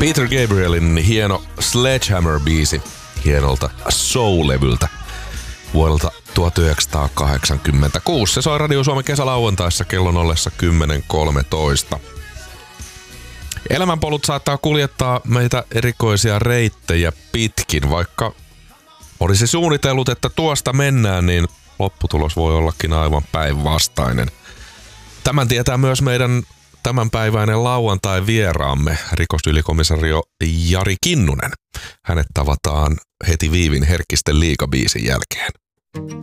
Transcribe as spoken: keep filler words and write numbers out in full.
Peter Gabrielin hieno Sledgehammer-biisi hienolta Soul-levyltä vuodelta tuhatyhdeksänsataakahdeksankymmentäkuusi. Se soi Radio Suomen kesälauantaissa kellon ollessa kymmenen kolmetoista. Elämänpolut saattaa kuljettaa meitä erikoisia reittejä pitkin, vaikka olisi suunnitellut, että tuosta mennään, niin lopputulos voi ollakin aivan päinvastainen. Tämän tietää myös meidän tämänpäiväinen lauantai-vieraamme, rikosylikomisario Jari Kinnunen. Hänet tavataan heti Viivin Herkkisten liigabiisin jälkeen.